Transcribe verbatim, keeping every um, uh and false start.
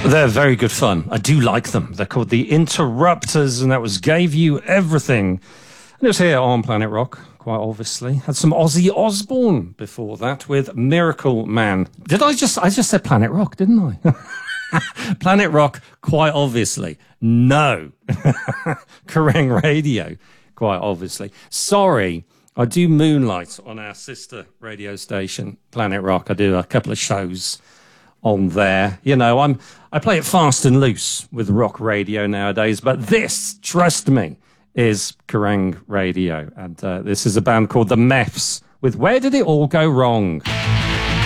They're very good fun. I do like them. They're called The Interrupters, and that was Gave You Everything. And it was here on Planet Rock, quite obviously. Had some Ozzy Osbourne before that with Miracle Man. Did I just, I just said Planet Rock, didn't I? Planet Rock, quite obviously. No. Kerrang Radio, quite obviously. Sorry, I do moonlight on our sister radio station, Planet Rock. I do a couple of shows on there. You know, I'm I play it fast and loose with rock radio nowadays, but this, trust me, is Kerrang Radio. And uh, this is a band called The Meths with Where Did It All Go Wrong?